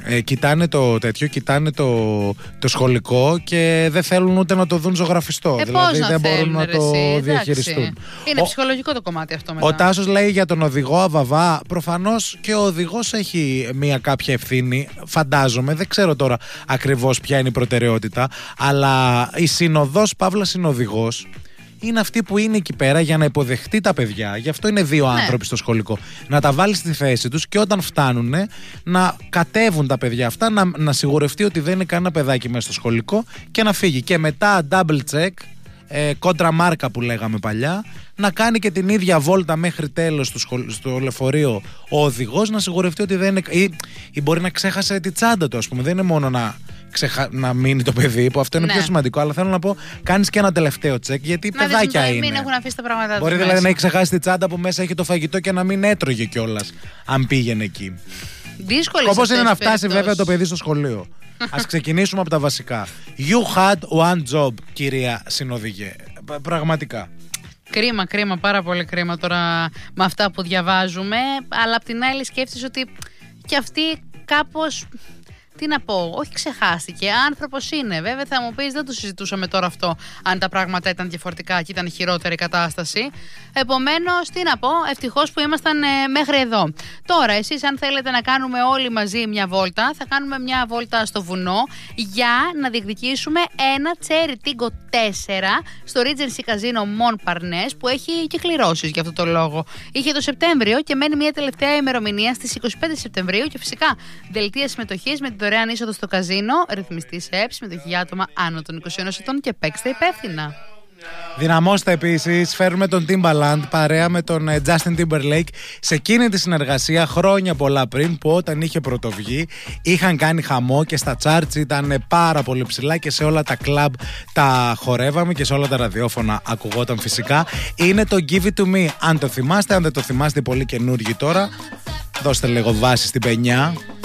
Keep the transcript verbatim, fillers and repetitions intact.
Ε, κοιτάνε το τέτοιο, κοιτάνε το, το σχολικό και δεν θέλουν ούτε να το δουν ζωγραφιστό. Ε, δηλαδή δεν δεν μπορούν να ρε, το εσύ, διαχειριστούν. Είναι ο, ψυχολογικό το κομμάτι αυτό μετά. Ο Τάσος λέει για τον οδηγό αβαβά. Προφανώς και ο οδηγός έχει μια κάποια ευθύνη. Φαντάζομαι, δεν ξέρω τώρα ακριβώς ποια είναι η προτεραιότητα. Αλλά η συνοδός παύλα συνοδηγός είναι αυτή που είναι εκεί πέρα για να υποδεχτεί τα παιδιά. Γι' αυτό είναι δύο ναι. άνθρωποι στο σχολικό. Να τα βάλει στη θέση τους και όταν φτάνουν να κατέβουν τα παιδιά αυτά, να, να σιγουρευτεί ότι δεν είναι κανένα παιδάκι μέσα στο σχολικό και να φύγει. Και μετά double check, ε, κόντρα μάρκα που λέγαμε παλιά, να κάνει και την ίδια βόλτα μέχρι τέλος του σχολ... στο λεωφορείο ο οδηγός, να σιγουρευτεί ότι δεν είναι. Ή, ή μπορεί να ξέχασε τη τσάντα του, ας πούμε. Δεν είναι μόνο να. Ξεχα... να μείνει το παιδί, που αυτό είναι ναι. πιο σημαντικό. Αλλά θέλω να πω, κάνεις και ένα τελευταίο τσεκ, γιατί να παιδάκια δεις, είναι. Μην έχουν αφήσει τα πράγματα τους. Μπορεί δηλαδή μέσα να έχει ξεχάσει τη τσάντα που μέσα έχει το φαγητό και να μην έτρωγε κιόλας, αν πήγαινε εκεί. Δύσκολες. Όπως είναι να φτάσει βέβαια το παιδί στο σχολείο. Ας ξεκινήσουμε από τα βασικά. You had one job, κυρία συνοδηγέ. Πραγματικά. Κρίμα, κρίμα, πάρα πολύ κρίμα τώρα με αυτά που διαβάζουμε. Αλλά απ' την άλλη σκέφτεσαι ότι και αυτή κάπως. Τι να πω, όχι ξεχάστηκε. Άνθρωπος είναι. Βέβαια θα μου πεις, δεν το συζητούσαμε τώρα αυτό, αν τα πράγματα ήταν διαφορετικά και ήταν χειρότερη κατάσταση. Επομένως, τι να πω, ευτυχώς που ήμασταν ε, μέχρι εδώ. Τώρα, εσείς αν θέλετε να κάνουμε όλοι μαζί μια βόλτα, θα κάνουμε μια βόλτα στο βουνό για να διεκδικήσουμε ένα Cherry Tiggo τέσσερα στο Regency Casino Montparnasse, που έχει και κληρώσεις για αυτό το λόγο. Είχε το Σεπτέμβριο και μένει μια τελευταία ημερομηνία στις είκοσι πέντε Σεπτεμβρίου και φυσικά δελτία συμμετοχής με την δωρεάν είσοδο στο καζίνο, ρυθμιστή σε ΕΠ, συμμετοχή για άτομα άνω των είκοσι ενός ετών και παίξτε υπεύθυνα. Δυναμώστε επίσης, φέρνουμε τον Timbaland παρέα με τον Justin Timberlake σε εκείνη τη συνεργασία χρόνια πολλά πριν, που όταν είχε πρωτοβγεί είχαν κάνει χαμό και στα charts ήταν πάρα πολύ ψηλά και σε όλα τα κλαμπ τα χορεύαμε και σε όλα τα ραδιόφωνα ακουγόταν φυσικά. Είναι το Give It To Me. Αν το θυμάστε, αν δεν το θυμάστε, πολύ καινούργοι τώρα, δώστε λίγο βάση στην πενιά.